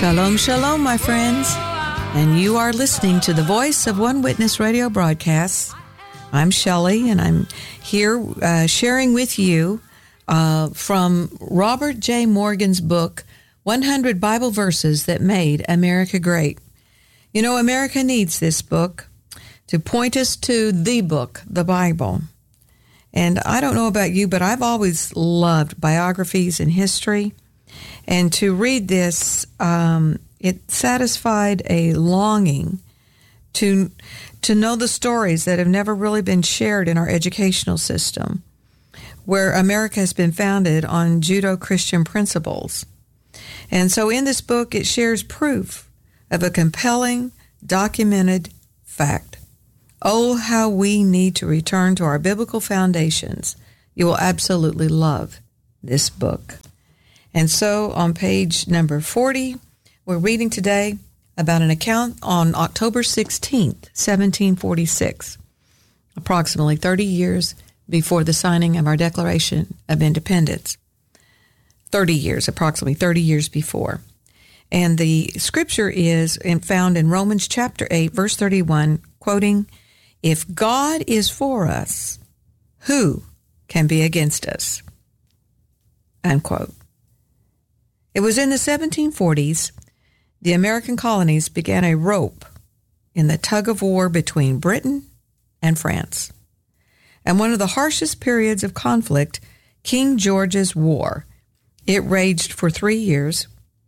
Shalom, shalom, my friends. And you are listening to the Voice of One Witness radio broadcasts. I'm Shelley, and I'm here sharing with you from Robert J. Morgan's book, 100 Bible Verses That Made America Great. You know, America needs this book to point us to the book, the Bible. And I don't know about you, but I've always loved biographies and history. And to read this, it satisfied a longing to know the stories that have never really been shared in our educational system, where America has been founded on Judeo-Christian principles. And so in this book, it shares proof of a compelling, documented fact. Oh, how we need to return to our biblical foundations. You will absolutely love this book. And so on page number 40, we're reading today about an account on October 16th, 1746, approximately 30 years before the signing of our Declaration of Independence. Approximately 30 years before. And the scripture is found in Romans chapter 8, verse 31, quoting, "If God is for us, who can be against us?" Unquote. It was in the 1740s, the American colonies began a rope in the tug of war between Britain and France. And one of the harshest periods of conflict, King George's War, it raged for 3 years.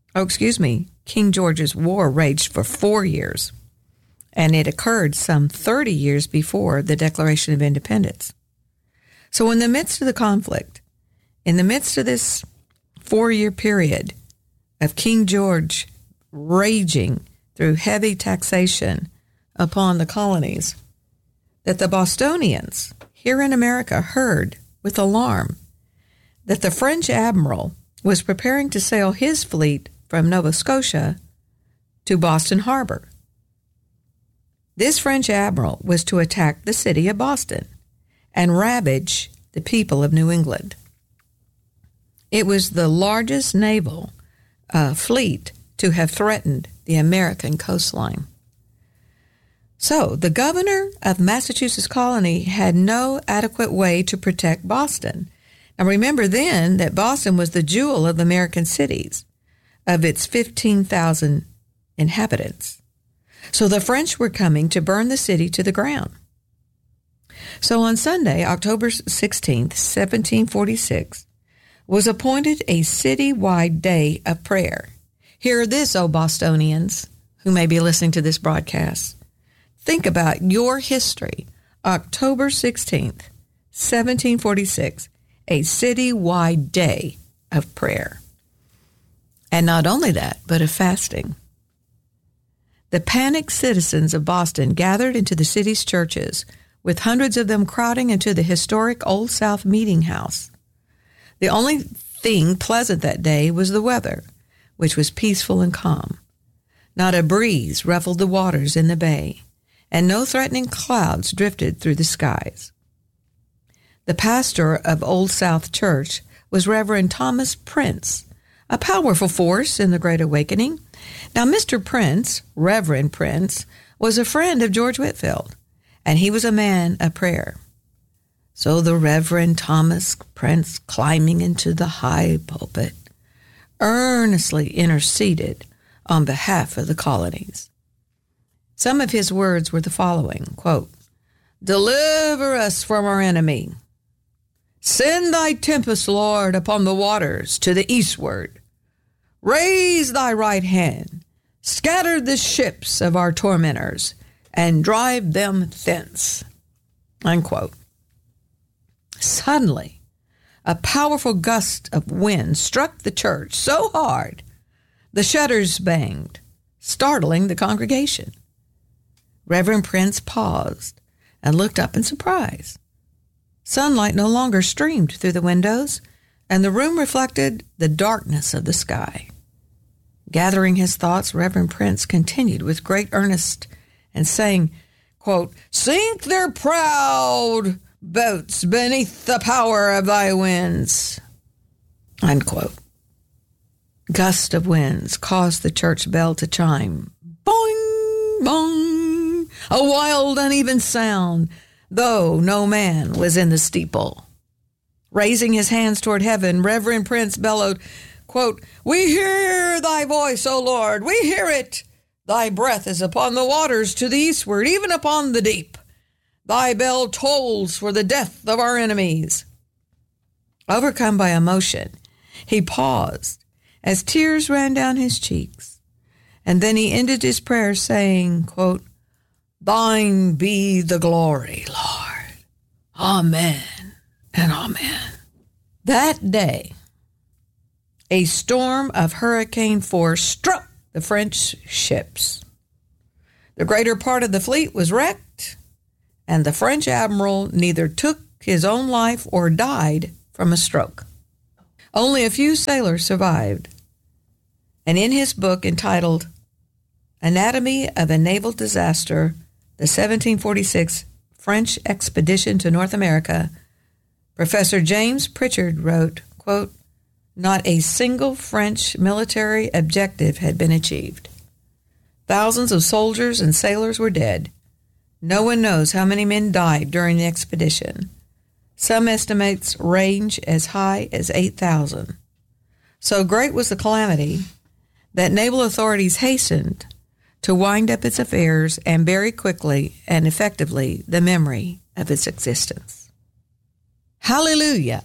King George's War raged for 4 years. And it occurred some 30 years before the Declaration of Independence. So in the midst of the conflict, in the midst of this 4-year period of King George raging through heavy taxation upon the colonies, that the Bostonians here in America heard with alarm that the French admiral was preparing to sail his fleet from Nova Scotia to Boston Harbor. This French admiral was to attack the city of Boston and ravage the people of New England. It was the largest naval fleet to have threatened the American coastline. So the governor of Massachusetts colony had no adequate way to protect Boston. Now remember then that Boston was the jewel of the American cities, of its 15,000 inhabitants. So the French were coming to burn the city to the ground. So on Sunday, October 16th, 1746, was appointed a citywide day of prayer. Hear this, O Bostonians, who may be listening to this broadcast. Think about your history. October 16th, 1746, a citywide day of prayer. And not only that, but of fasting. The panicked citizens of Boston gathered into the city's churches, with hundreds of them crowding into the historic Old South Meeting House. The only thing pleasant that day was the weather, which was peaceful and calm. Not a breeze ruffled the waters in the bay, and no threatening clouds drifted through the skies. The pastor of Old South Church was Reverend Thomas Prince, a powerful force in the Great Awakening. Now, Mr. Prince, Reverend Prince, was a friend of George Whitefield, and he was a man of prayer. So the Reverend Thomas Prince, climbing into the high pulpit, earnestly interceded on behalf of the colonies. Some of his words were the following, quote, "Deliver us from our enemy. Send thy tempest, Lord, upon the waters to the eastward. Raise thy right hand, scatter the ships of our tormentors, and drive them thence." Unquote. Suddenly, a powerful gust of wind struck the church so hard the shutters banged, startling the congregation. Reverend Prince paused and looked up in surprise. Sunlight no longer streamed through the windows, and the room reflected the darkness of the sky. Gathering his thoughts, Reverend Prince continued with great earnest and saying, quote, "Sink their proud boats beneath the power of thy winds," unquote. gust of winds caused the church bell to chime. Boing, bong, a wild, uneven sound, though no man was in the steeple. Raising his hands toward heaven, Reverend Prince bellowed, quote, "We hear thy voice, O Lord, we hear it. Thy breath is upon the waters to the eastward, even upon the deep. Thy bell tolls for the death of our enemies." Overcome by emotion, he paused as tears ran down his cheeks, and then he ended his prayer saying, quote, "Thine be the glory, Lord. Amen and amen." That day, a storm of hurricane force struck the French ships. The greater part of the fleet was wrecked, and the French admiral neither took his own life or died from a stroke. Only a few sailors survived, and in his book entitled Anatomy of a Naval Disaster, the 1746 French Expedition to North America, Professor James Pritchard wrote, quote, "Not a single French military objective had been achieved. Thousands of soldiers and sailors were dead. No one knows how many men died during the expedition. Some estimates range as high as 8,000. So great was the calamity that naval authorities hastened to wind up its affairs and bury quickly and effectively the memory of its existence." Hallelujah.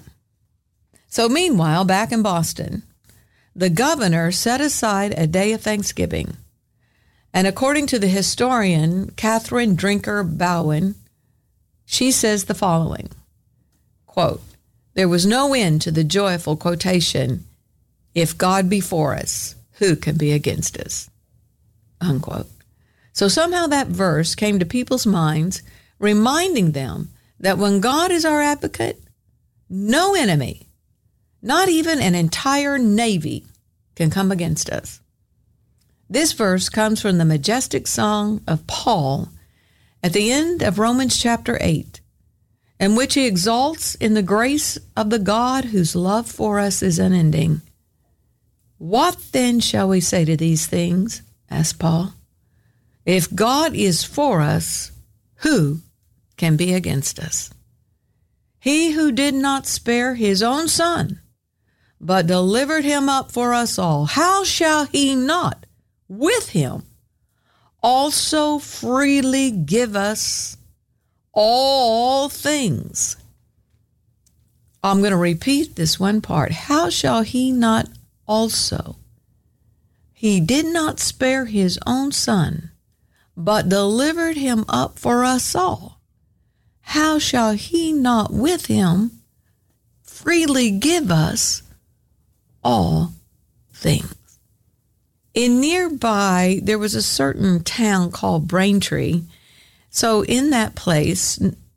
So meanwhile, back in Boston, the governor set aside a day of Thanksgiving. And according to the historian Catherine Drinker Bowen, she says the following, quote, "There was no end to the joyful quotation, 'If God be for us, who can be against us?'" Unquote. So somehow that verse came to people's minds, reminding them that when God is our advocate, no enemy, not even an entire navy, can come against us. This verse comes from the majestic song of Paul at the end of Romans chapter 8, in which he exalts in the grace of the God whose love for us is unending. "What then shall we say to these things?" asked Paul. "If God is for us, who can be against us? He who did not spare his own son, but delivered him up for us all, how shall he not with him also freely give us all things?" I'm going to repeat this one part. How shall he not also? He did not spare his own son, but delivered him up for us all. How shall he not with him freely give us all things? In nearby, there was a certain town called Braintree. So in that place,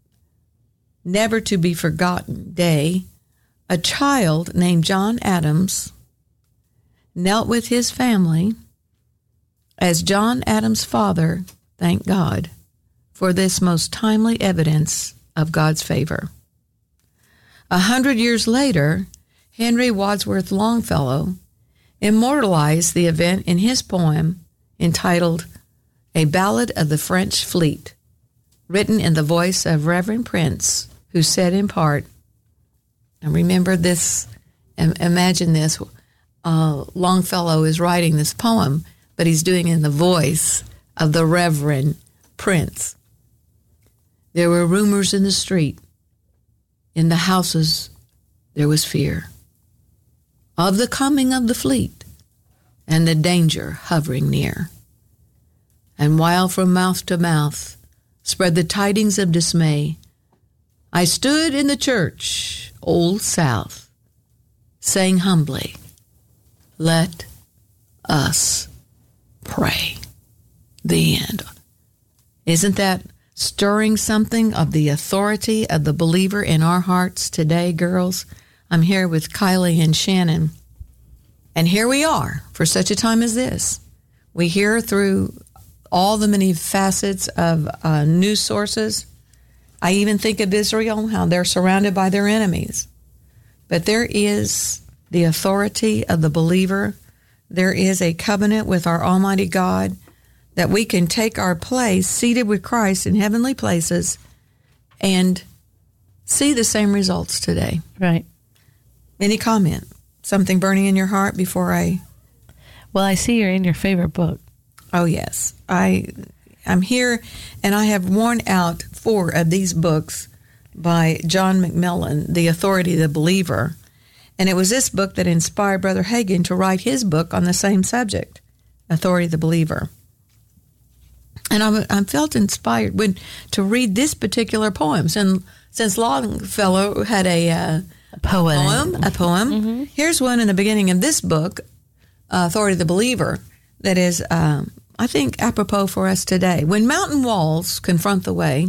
never to be forgotten day, a child named John Adams knelt with his family as John Adams' father thanked God for this most timely evidence of God's favor. 100 years later, Henry Wadsworth Longfellow immortalized the event in his poem entitled A Ballad of the French Fleet, written in the voice of Reverend Prince, who said in part, and remember this, imagine this, Longfellow is writing this poem, but he's doing it in the voice of the Reverend Prince. "There were rumors in the street. In the houses there was fear of the coming of the fleet and the danger hovering near. And while from mouth to mouth spread the tidings of dismay, I stood in the church, Old South, saying humbly, 'Let us pray.'" The end. Isn't that stirring something of the authority of the believer in our hearts today, girls? I'm here with Kylie and Shannon. And here we are for such a time as this. We hear through all the many facets of news sources. I even think of Israel, how they're surrounded by their enemies. But there is the authority of the believer there is a covenant with our Almighty God that we can take our place seated with Christ in heavenly places and see the same results today. Right. Any comment? Something burning in your heart before I... Well, I see you're in your favorite book. Oh, yes. I'm here, and I have worn out 4 of these books by John McMillan, The Authority of the Believer. And it was this book that inspired Brother Hagin to write his book on the same subject, Authority of the Believer. And I felt inspired to read this particular poem. And since Longfellow had a poem. Mm-hmm. Here's one in the beginning of this book, Authority of the Believer, that is, I think, apropos for us today. When mountain walls confront the way,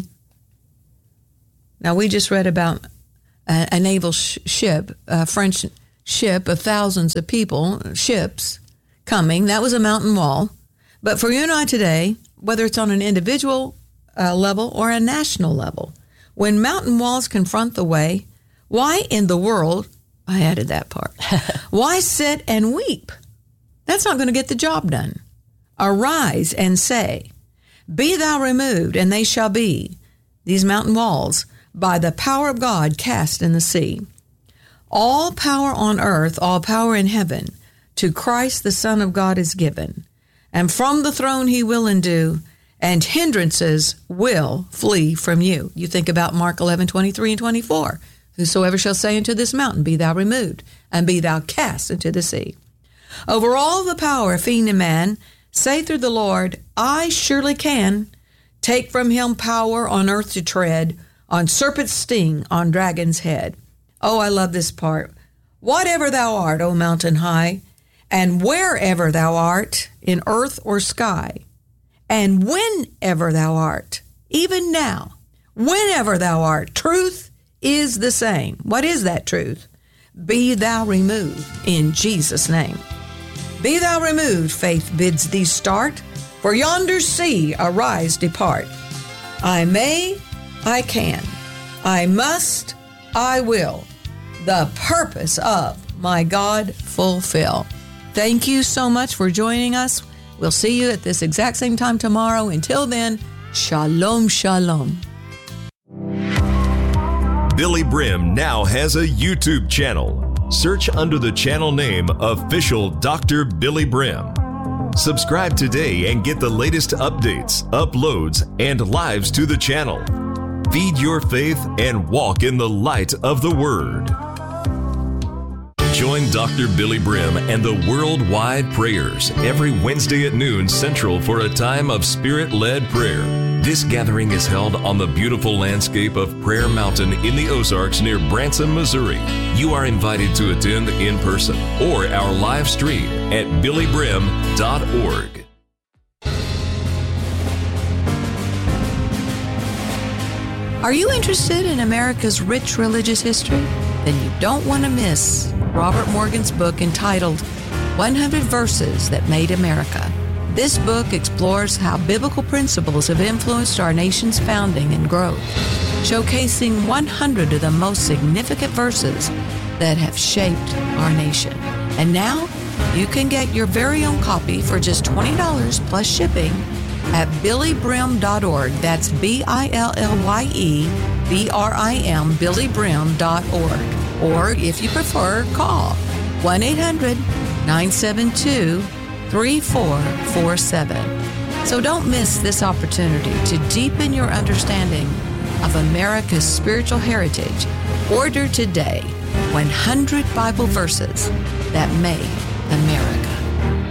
now we just read about a naval ship, a French ship of thousands of people, ships coming. That was a mountain wall. But for you and I today, whether it's on an individual level or a national level, when mountain walls confront the way, why in the world, I added that part, why sit and weep? That's not going to get the job done. Arise and say, be thou removed, and they shall be, these mountain walls, by the power of God cast in the sea. All power on earth, all power in heaven, to Christ the Son of God is given. And from the throne he will endue, and hindrances will flee from you. You think about Mark 11:23 and 24. Whosoever shall say unto this mountain, be thou removed, and be thou cast into the sea. Over all the power of fiend and man, say through the Lord, I surely can take from him power on earth to tread, on serpent's sting, on dragon's head. Oh, I love this part. Whatever thou art, O mountain high, and wherever thou art, in earth or sky, and whenever thou art, even now, whenever thou art, truth is the same. What is that truth? Be thou removed in Jesus' name. Be thou removed, faith bids thee start, for yonder sea arise, depart. I may, I can, I must, I will, the purpose of my God fulfill. Thank you so much for joining us. We'll see you at this exact same time tomorrow. Until then, shalom, shalom. Billy Brim now has a YouTube channel. Search under the channel name Official Dr. Billy Brim. Subscribe today and get the latest updates, uploads, and lives to the channel. Feed your faith and walk in the light of the Word. Join Dr. Billy Brim and the Worldwide Prayers every Wednesday at noon Central for a time of Spirit-led prayer. This gathering is held on the beautiful landscape of Prayer Mountain in the Ozarks near Branson, Missouri. You are invited to attend in person or our live stream at billybrim.org. Are you interested in America's rich religious history? Then you don't want to miss Robert Morgan's book entitled 100 Verses That Made America. This book explores how biblical principles have influenced our nation's founding and growth, showcasing 100 of the most significant verses that have shaped our nation. And now you can get your very own copy for just $20 plus shipping at billybrim.org. That's BILLYEBRIM, billybrim.org. Or if you prefer, call 1-800-972-3447. So don't miss this opportunity to deepen your understanding of America's spiritual heritage. Order today 100 Bible verses that made America.